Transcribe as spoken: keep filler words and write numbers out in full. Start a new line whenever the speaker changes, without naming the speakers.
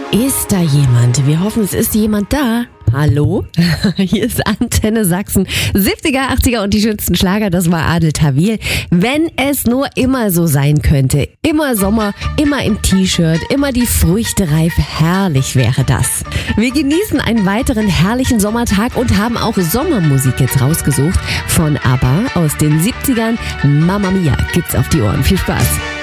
Ist da jemand? Wir hoffen, es ist jemand da. Hallo? Hier ist Antenne Sachsen. siebziger, achtziger und die schönsten Schlager, das war Adel Tawil. Wenn es nur immer so sein könnte. Immer Sommer, immer im T-Shirt, immer die Früchte reif. Herrlich wäre das. Wir genießen einen weiteren herrlichen Sommertag und haben auch Sommermusik jetzt rausgesucht. Von ABBA aus den siebzigern. Mamma Mia gibt's auf die Ohren. Viel Spaß.